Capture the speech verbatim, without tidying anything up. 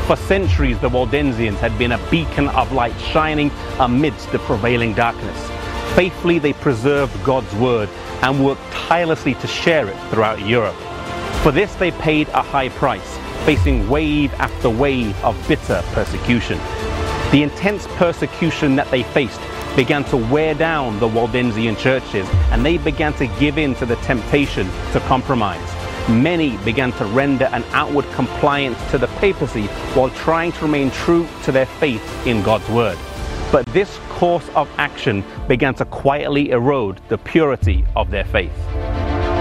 For centuries, the Waldensians had been a beacon of light shining amidst the prevailing darkness. Faithfully, they preserved God's word and worked tirelessly to share it throughout Europe. For this, they paid a high price, facing wave after wave of bitter persecution. The intense persecution that they faced began to wear down the Waldensian churches, and they began to give in to the temptation to compromise. Many began to render an outward compliance to the papacy while trying to remain true to their faith in God's word. But this course of action began to quietly erode the purity of their faith.